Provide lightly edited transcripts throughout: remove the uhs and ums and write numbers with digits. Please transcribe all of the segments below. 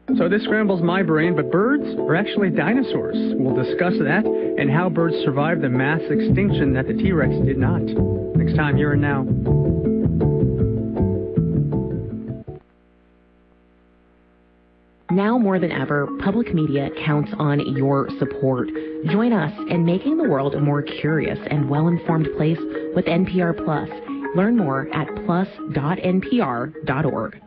So this scrambles my brain, but birds are actually dinosaurs. We'll discuss that and how birds survived the mass extinction that the T-Rex did not. Next time, Here and Now. Now more than ever, public media counts on your support. Join us in making the world a more curious and well-informed place with NPR Plus. Learn more at plus.npr.org.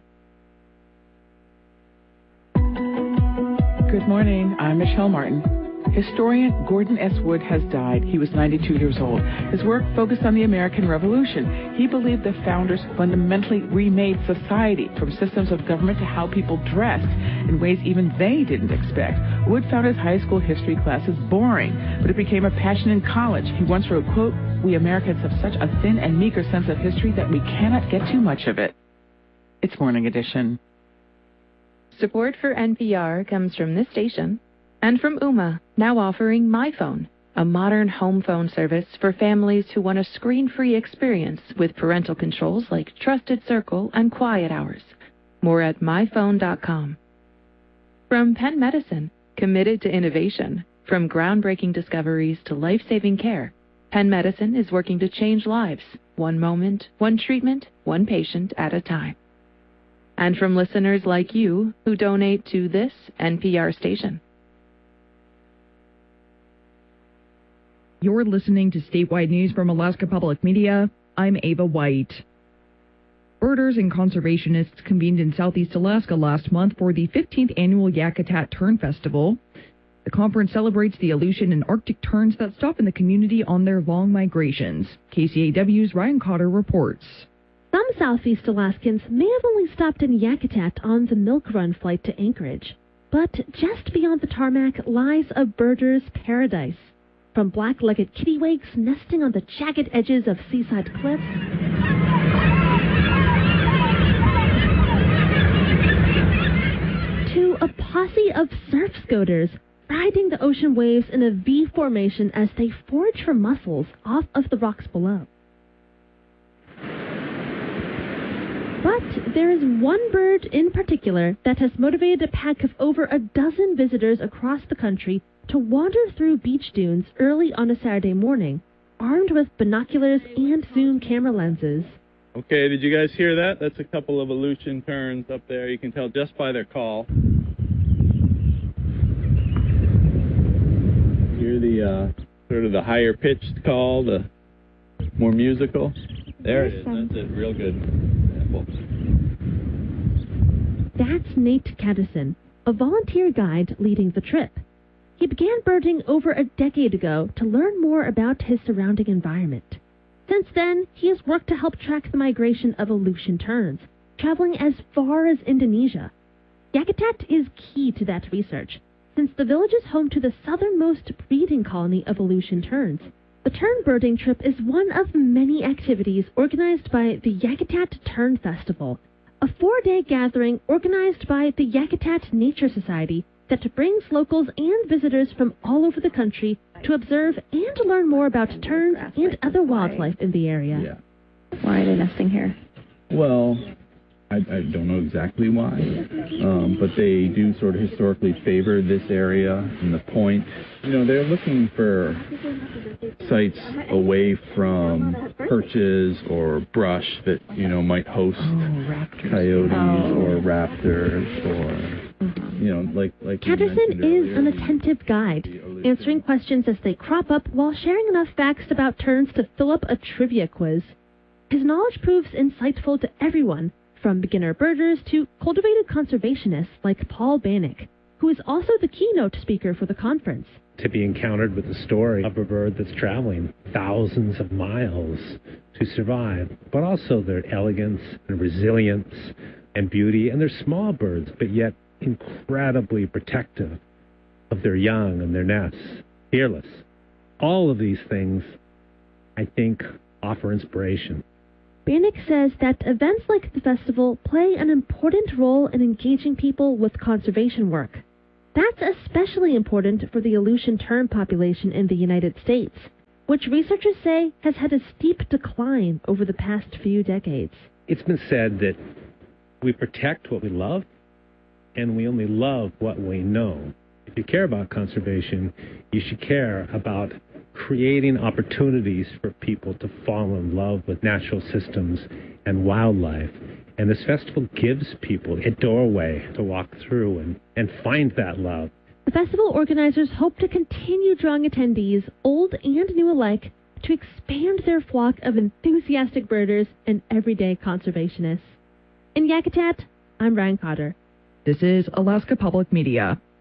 Good morning. I'm Michelle Martin. Historian Gordon S. Wood has died. He was 92 years old. His work focused on the American Revolution. He believed the founders fundamentally remade society, from systems of government to how people dressed, in ways even they didn't expect. Wood found his high school history classes boring, but it became a passion in college. He once wrote, quote, "We Americans have such a thin and meager sense of history that we cannot get too much of it." It's Morning Edition. Support for NPR comes from this station and from Ooma, now offering MyPhone, a modern home phone service for families who want a screen-free experience with parental controls like Trusted Circle and Quiet Hours. More at myphone.com. From Penn Medicine, committed to innovation, from groundbreaking discoveries to life-saving care, Penn Medicine is working to change lives, one moment, one treatment, one patient at a time. And from listeners like you who donate to this NPR station. You're listening to Statewide News from Alaska Public Media. I'm Ava White. Birders and conservationists convened in Southeast Alaska last month for the 15th annual Yakutat Tern Festival. The conference celebrates the Aleutian and Arctic terns that stop in the community on their long migrations. KCAW's Ryan Cotter reports. Some Southeast Alaskans may have only stopped in Yakutat on the Milk Run flight to Anchorage. But just beyond the tarmac lies a birder's paradise. From black-legged kittiwakes nesting on the jagged edges of seaside cliffs, to a posse of surf scoters riding the ocean waves in a V formation as they forage for mussels off of the rocks below. But there is one bird in particular that has motivated a pack of over a dozen visitors across the country to wander through beach dunes early on a Saturday morning, armed with binoculars and zoom camera lenses. Okay, did you guys hear that? That's a couple of Aleutian terns up there. You can tell just by their call. Hear the sort of the higher pitched call, the more musical. There it is. That's it. Real good example. That's Nate Caddison, a volunteer guide leading the trip. He began birding over a decade ago to learn more about his surrounding environment. Since then, he has worked to help track the migration of Aleutian terns, traveling as far as Indonesia. Yakutat is key to that research, since the village is home to the southernmost breeding colony of Aleutian terns. The tern birding trip is one of many activities organized by the Yakutat Tern Festival, a 4-day gathering organized by the Yakutat Nature Society that brings locals and visitors from all over the country to observe and learn more about terns and other wildlife in the area. Yeah. Why are they nesting here? Well, I don't know exactly why, but they do sort of historically favor this area and the point. You know, they're looking for sites away from perches or brush that, you know, might host coyotes or raptors or, you know, like Caddison is an attentive guide, answering questions as they crop up while sharing enough facts about terns to fill up a trivia quiz. His knowledge proves insightful to everyone, from beginner birders to cultivated conservationists like Paul Bannock, who is also the keynote speaker for the conference. To be encountered with the story of a bird that's traveling thousands of miles to survive, but also their elegance and resilience and beauty. And they're small birds, but yet incredibly protective of their young and their nests, fearless. All of these things, I think, offer inspiration. Bannock says that events like the festival play an important role in engaging people with conservation work. That's especially important for the Aleutian tern population in the United States, which researchers say has had a steep decline over the past few decades. It's been said that we protect what we love, and we only love what we know. If you care about conservation, you should care about creating opportunities for people to fall in love with natural systems and wildlife. And this festival gives people a doorway to walk through and find that love. The festival organizers hope to continue drawing attendees, old and new alike, to expand their flock of enthusiastic birders and everyday conservationists. In Yakutat, I'm Ryan Cotter. This is Alaska Public Media.